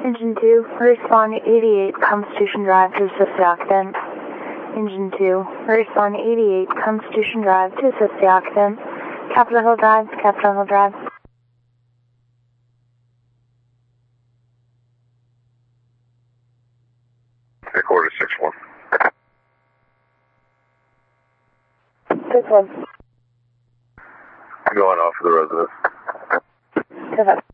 Engine 2, respond 88, Constitution Drive to assist the occupant. Engine 2, respond 88, Constitution Drive to assist the occupant. Capitol Hill Drive, Capitol Hill Drive. Recorder 6-1. 6-1. I'm going off for the residence. 2-5.